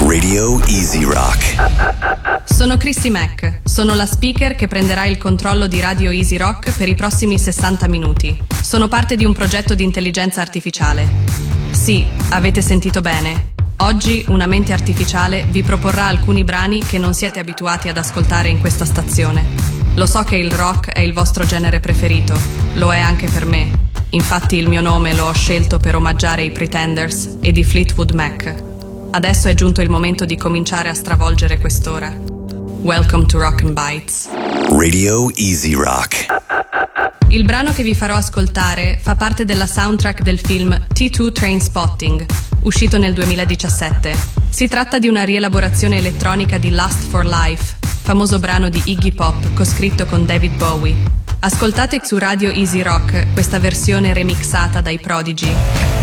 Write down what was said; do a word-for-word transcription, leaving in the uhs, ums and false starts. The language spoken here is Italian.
Radio Easy Rock. Sono Christy Mack, sono la speaker che prenderà il controllo di Radio Easy Rock per i prossimi sessanta minuti. Sono parte di un progetto di intelligenza artificiale. Sì, avete sentito bene. Oggi una mente artificiale vi proporrà alcuni brani che non siete abituati ad ascoltare in questa stazione. Lo so che il rock è il vostro genere preferito, lo è anche per me. Infatti il mio nome lo ho scelto per omaggiare i Pretenders e di Fleetwood Mac. Adesso è giunto il momento di cominciare a stravolgere quest'ora. Welcome to Rock and Bites. Radio Easy Rock. Il brano che vi farò ascoltare fa parte della soundtrack del film T due Trainspotting, uscito nel duemiladiciassette. Si tratta di una rielaborazione elettronica di Lust for Life, famoso brano di Iggy Pop coscritto con David Bowie. Ascoltate su Radio Easy Rock questa versione remixata dai Prodigy.